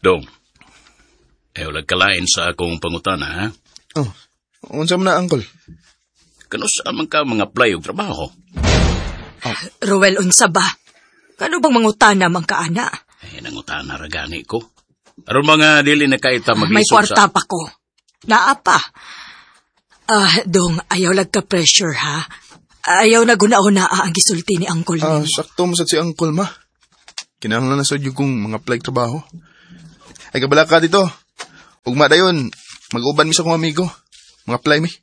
Dong, wala kalain sa akong pangutana, ha? Oh, unsa man na, Uncle? Kanusa man ka mga apply og trabaho? Ruel, unsa ba? Kano bang mangutana man ka, ana? Nangutana ra gani ko. Aron mga dili na kaita maglisod May kwarta pa ko. Naa pa. Dong, ayaw lag ka pressure, ha? Ayaw na guna-una ang gisulti ni Uncle nimo. Sakto mo si Uncle, ma. Kinahanglan na sa iyo kung mga apply trabaho. Ay, kabala ka dito. Ugma dayon, mag-uban mi sa kong amigo. Mga apply mi.